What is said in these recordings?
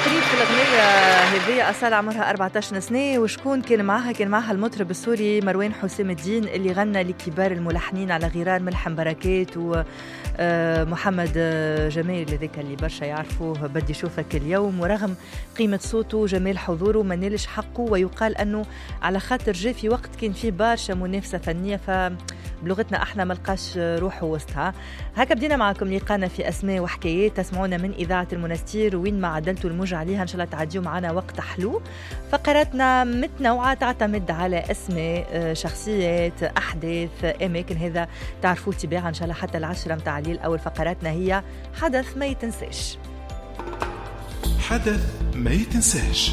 قريب في الأغنية هذه أصالة عمرها 14 سنة، وشكون كان معها المطرب السوري مروان حسام الدين اللي غنى لكبار الملحنين على غرار ملحم بركات ومحمد جمال ذاك اللي برشا يعرفوه بدي أشوفك اليوم. ورغم قيمة صوته جمال حضوره ما نالش حقه، ويقال أنه على خاطر جاء في وقت كان فيه برشا منافسة فنية بلغتنا احنا ملقاش روحه وسطها. هكا بدينا معكم لقانا في أسماء وحكايات تسمعونا من إذاعة المنستير، وين ما عدلتوا الموج عليها إن شاء الله تعديوا معنا وقت حلو. فقراتنا متنوعة تعتمد على أسماء، شخصيات، أحداث، أماكن، هذا تعرفوا تباعا إن شاء الله حتى 10 متاع الليل. أول فقراتنا هي حدث ما يتنساش. حدث ما يتنساش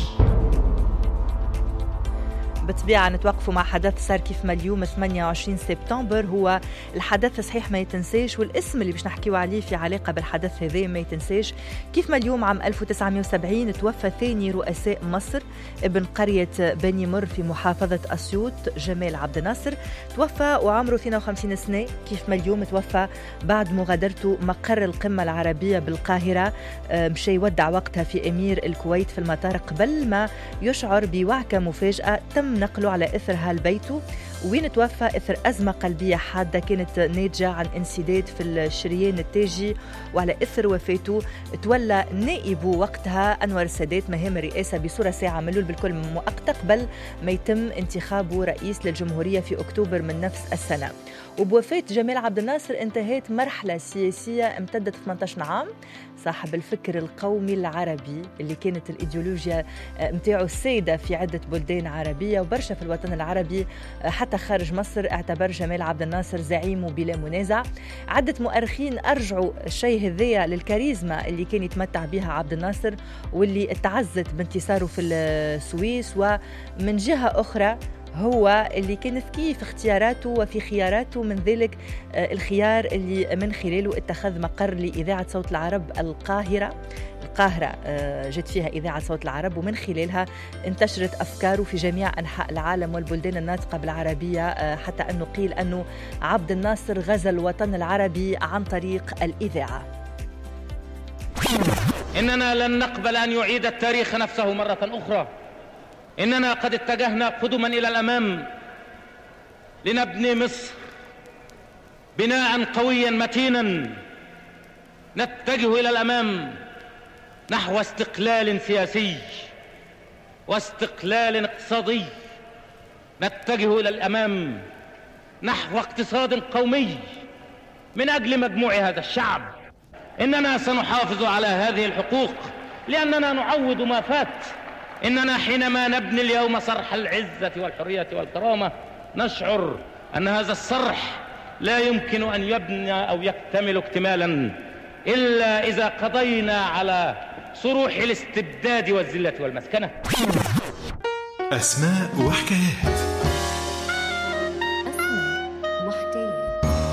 بالطبيعة نتوقفوا مع حدث صار كيف ما اليوم 28 سبتمبر، هو الحدث صحيح ما يتنساش، والاسم اللي باش نحكيو عليه في علاقة بالحدث هذا ما يتنساش. كيف ما اليوم عام 1970 توفى ثاني رؤساء مصر ابن قرية بني مر في محافظة أسيوط جمال عبد الناصر، توفى وعمره 52 سنة. كيف ما اليوم توفى بعد مغادرته مقر القمة العربية بالقاهرة، مشي يودع وقتها في أمير الكويت في المطار قبل ما يشعر بوعكة مفاجأة تم نقله على إثرها لبيته، وين توفى إثر أزمة قلبية حادة كانت ناتجة عن انسداد في الشريان التاجي. وعلى إثر وفاته تولى نائبه وقتها أنور السادات مهام الرئاسة بصورة ساعة ملول بالكل مؤقتة قبل ما يتم انتخابه رئيس للجمهورية في أكتوبر من نفس السنة. وبوفاة جمال عبد الناصر انتهت مرحلة سياسية امتدت 18 عام. صاحب الفكر القومي العربي اللي كانت الإيديولوجيا متاعه السيدة في عدة بلدان عربية وبرشا في الوطن العربي حتى خارج مصر، اعتبر جمال عبد الناصر زعيمه بلا منازع. عدة مؤرخين أرجعوا الشيء هذية للكاريزما اللي كان يتمتع بها عبد الناصر واللي تعزت بانتصاره في السويس، ومن جهة أخرى هو اللي كان ذكي في اختياراته وفي خياراته، من ذلك الخيار اللي من خلاله اتخذ مقر لإذاعة صوت العرب القاهرة جت فيها إذاعة صوت العرب، ومن خلالها انتشرت أفكاره في جميع أنحاء العالم والبلدان الناطقة بالعربية، حتى أنه قيل أنه عبد الناصر غزا الوطن العربي عن طريق الإذاعة. إننا لن نقبل أن يعيد التاريخ نفسه مرة أخرى. إننا قد اتجهنا قدما إلى الأمام لنبني مصر بناء قويا متينا، نتجه إلى الأمام نحو استقلال سياسي واستقلال اقتصادي، نتجه إلى الأمام نحو اقتصاد قومي من أجل مجموع هذا الشعب. إننا سنحافظ على هذه الحقوق لأننا نعوض ما فات. إننا حينما نبني اليوم صرح العزة والحرية والكرامة نشعر أن هذا الصرح لا يمكن أن يبنى أو يكتمل اكتمالا إلا إذا قضينا على صروح الاستبداد والذلة والمسكنة. أسماء وحكايات.